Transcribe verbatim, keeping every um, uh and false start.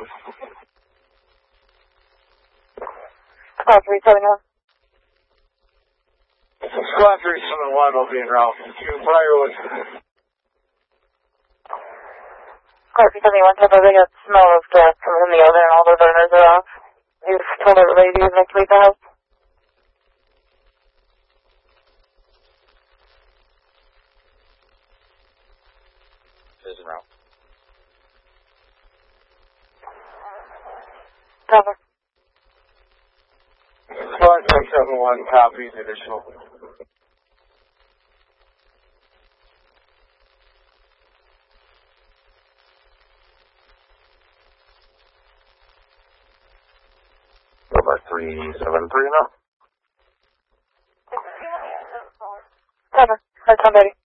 Squad three seven one. Squad three seven one will be en route to Briarwood. Squad three seven one, Tempo, they got smell of gas coming from the oven and all the burners are off. You've told everybody to evacuate the house. Is en route. Cover. Squad three seven one copies additional. Number three seven three now. Cover. That's somebody.